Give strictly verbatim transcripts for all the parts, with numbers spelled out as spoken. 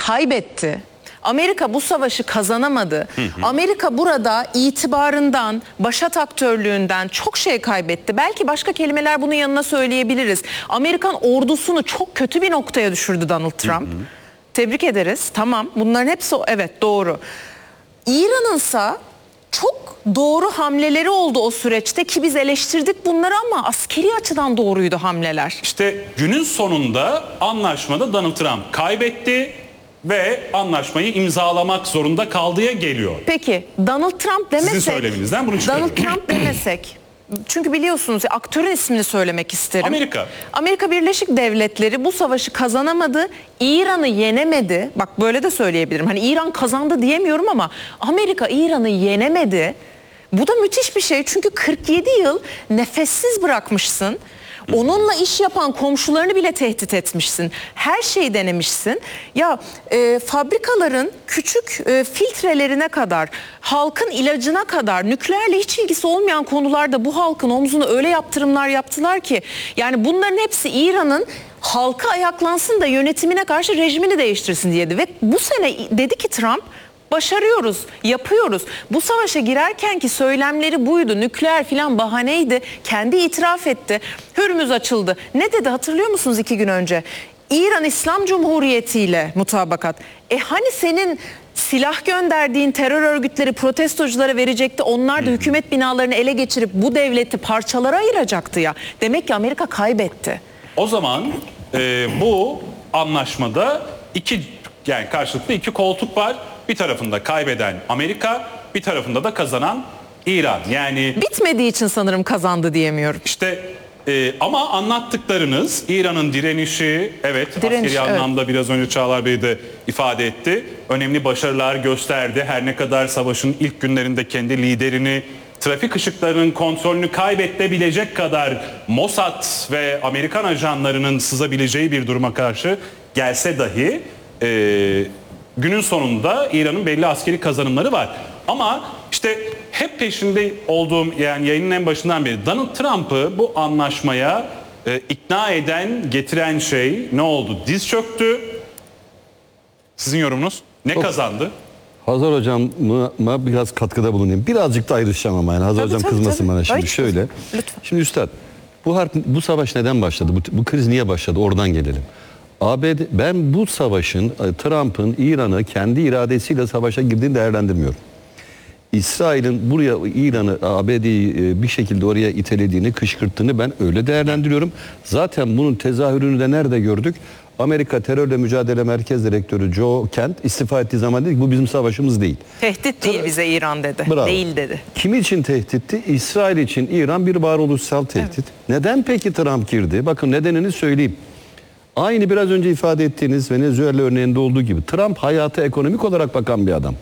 kaybetti. Amerika bu savaşı kazanamadı. Hı hı. Amerika burada itibarından, başat aktörlüğünden çok şey kaybetti. Belki başka kelimeler bunun yanına söyleyebiliriz. Amerikan ordusunu çok kötü bir noktaya düşürdü Donald Trump. Hı hı. Tebrik ederiz. Tamam. Bunların hepsi evet doğru. İran'ınsa çok doğru hamleleri oldu o süreçte ki biz eleştirdik bunları ama askeri açıdan doğruydu hamleler. İşte günün sonunda anlaşmada Donald Trump kaybetti ve anlaşmayı imzalamak zorunda kaldıya geliyor. Peki Donald Trump demesek... Sizin söyleminizden bunu çıkarıyorum. Donald Trump demesek... Çünkü biliyorsunuz aktörün ismini söylemek isterim. Amerika. Amerika Birleşik Devletleri bu savaşı kazanamadı. İran'ı yenemedi. Bak böyle de söyleyebilirim. Hani İran kazandı diyemiyorum ama Amerika İran'ı yenemedi. Bu da müthiş bir şey. Çünkü kırk yedi yıl nefessiz bırakmışsın. Onunla iş yapan komşularını bile tehdit etmişsin. Her şeyi denemişsin. Ya e, fabrikaların küçük e, filtrelerine kadar, halkın ilacına kadar, nükleerle hiç ilgisi olmayan konularda bu halkın omzuna öyle yaptırımlar yaptılar ki. Yani bunların hepsi İran'ın halka ayaklansın da yönetimine karşı rejimini değiştirsin diyedi. Ve bu sene dedi ki Trump, başarıyoruz, yapıyoruz. Bu savaşa girerken ki söylemleri buydu. Nükleer filan bahaneydi. Kendi itiraf etti. Hürmüz açıldı. Ne dedi hatırlıyor musunuz iki gün önce? İran İslam Cumhuriyeti ile mutabakat. E hani senin silah gönderdiğin terör örgütleri protestoculara verecekti. Onlar da hükümet binalarını ele geçirip bu devleti parçalara ayıracaktı ya. Demek ki Amerika kaybetti. O zaman e, bu anlaşmada iki yani karşılıklı iki koltuk var. Bir tarafında kaybeden Amerika, bir tarafında da kazanan İran. Yani bitmediği için sanırım kazandı diyemiyorum. İşte e, ama anlattıklarınız İran'ın direnişi, evet Direniş, askeri evet. anlamda biraz önce Çağlar Bey de ifade etti. Önemli başarılar gösterdi. Her ne kadar savaşın ilk günlerinde kendi liderini, trafik ışıklarının kontrolünü kaybedebilecek kadar Mossad ve Amerikan ajanlarının sızabileceği bir duruma karşı gelse dahi e, günün sonunda İran'ın belli askeri kazanımları var. Ama işte hep peşinde olduğum, yani yayının en başından beri Donald Trump'ı bu anlaşmaya e, ikna eden, getiren şey ne oldu? Diz çöktü. Sizin yorumunuz? Ne Çok kazandı? Hazar Hocam'a biraz katkıda bulunayım. Birazcık da ayrışacağım ama yani Hazar tabii, Hocam tabii, kızmasın tabii. bana şimdi. Ay, şöyle. lütfen. Şimdi Üstad, bu, harp, bu savaş neden başladı? Bu, bu kriz niye başladı? Oradan gelelim. A B D, ben bu savaşın Trump'ın İran'ı kendi iradesiyle savaşa girdiğini değerlendirmiyorum. İsrail'in buraya İran'ı, A B D'yi bir şekilde oraya itelediğini, kışkırttığını ben öyle değerlendiriyorum. Zaten bunun tezahürünü de nerede gördük? Amerika Terörle Mücadele Merkez Direktörü Joe Kent istifa ettiği zaman dedi ki bu bizim savaşımız değil. Tehdit değil Tra bize İran dedi. Bravo. Değil dedi. Kim için tehditti? İsrail için İran bir varoluşsal tehdit. Evet. Neden peki Trump girdi? Bakın nedenini söyleyeyim. Aynı biraz önce ifade ettiğiniz Venezuela örneğinde olduğu gibi Trump hayata ekonomik olarak bakan bir adam.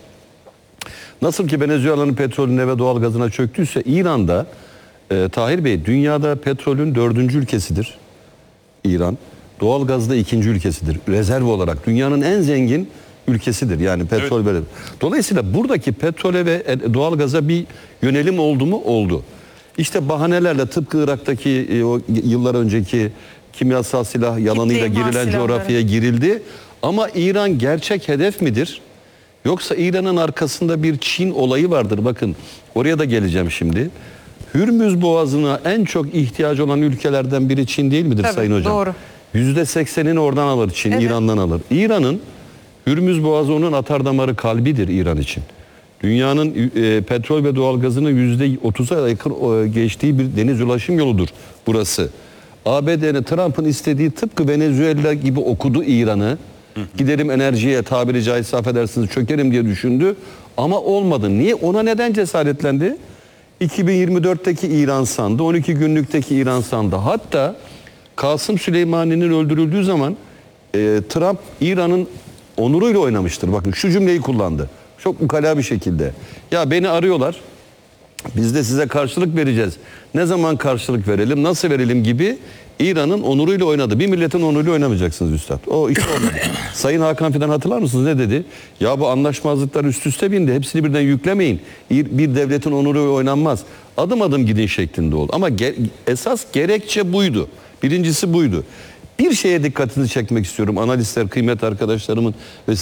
Nasıl ki Venezuela'nın petrolüne ve doğalgazına çöktüyse İran'da e, Tahir Bey dünyada petrolün dördüncü ülkesidir. İran doğalgazda ikinci ülkesidir. Rezerv olarak dünyanın en zengin ülkesidir. Yani petrol evet. Dolayısıyla buradaki petrole ve doğalgaza bir yönelim oldu mu? Oldu. İşte bahanelerle tıpkı Irak'taki e, o yıllar önceki kimyasal silah yalanıyla Gittiğim girilen coğrafyaya girildi. Ama İran gerçek hedef midir? Yoksa İran'ın arkasında bir Çin olayı vardır. Bakın oraya da geleceğim şimdi. Hürmüz Boğazı'na en çok ihtiyacı olan ülkelerden biri Çin değil midir Tabii, Sayın Hocam? Doğru. yüzde seksenini oradan alır Çin, evet. İran'dan alır. İran'ın Hürmüz Boğazı onun atardamarı kalbidir İran için. Dünyanın e, petrol ve doğalgazının yüzde otuza yakın e, geçtiği bir deniz ulaşım yoludur burası. A B D'nin Trump'ın istediği tıpkı Venezuela gibi okudu İran'ı. Giderim enerjiye tabiri caizse affedersiniz çökerim diye düşündü. Ama olmadı. Niye? Ona neden cesaretlendi? iki bin yirmi dörtteki İran sandı. on iki günlükteki İran sandı. Hatta Kasım Süleymani'nin öldürüldüğü zaman e, Trump İran'ın onuruyla oynamıştır. Bakın şu cümleyi kullandı. Çok ukala bir şekilde. Ya beni arıyorlar. Biz de size karşılık vereceğiz. Ne zaman karşılık verelim, nasıl verelim gibi İran'ın onuruyla oynadı. Bir milletin onuruyla oynamayacaksınız Üstad. O iş olmadı. Sayın Hakan Fidan hatırlar mısınız ne dedi? Ya bu anlaşmazlıklar üst üste bindi. Hepsini birden yüklemeyin. Bir devletin onuruyla oynanmaz. Adım adım gidin şeklinde oldu. Ama ge esas gerekçe buydu. Birincisi buydu. Bir şeye dikkatinizi çekmek istiyorum. Analistler, kıymet arkadaşlarımın ve